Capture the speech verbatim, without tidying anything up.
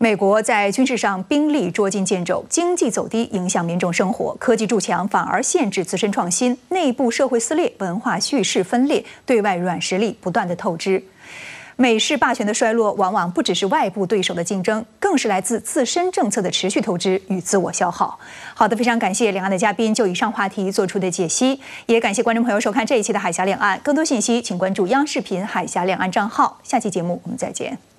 美国在军事上兵力捉襟见肘，经济走低影响民众生活，科技筑墙反而限制自身创新，内部社会撕裂，文化叙事分裂，对外软实力不断的透支。美式霸权的衰落，往往不只是外部对手的竞争，更是来自自身政策的持续透支与自我消耗。好的，非常感谢两岸的嘉宾就以上话题做出的解析，也感谢观众朋友收看这一期的海峡两岸。更多信息，请关注央视频海峡两岸账号。下期节目我们再见。